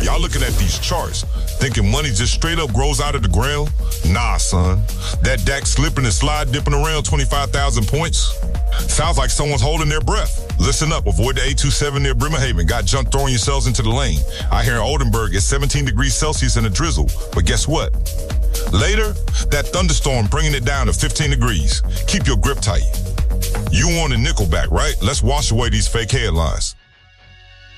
Y'all looking at these charts, thinking money just straight up grows out of the ground? Nah, son. That DAX slipping and slide dipping around 25,000 points? Sounds like someone's holding their breath. Listen up, avoid the 827 near Bremerhaven. Got junk throwing yourselves into the lane. I hear in Oldenburg it's 17 degrees Celsius and a drizzle. But guess what? Later, that thunderstorm bringing it down to 15 degrees. Keep your grip tight. You on the Nickelback, right? Let's wash away these fake headlines.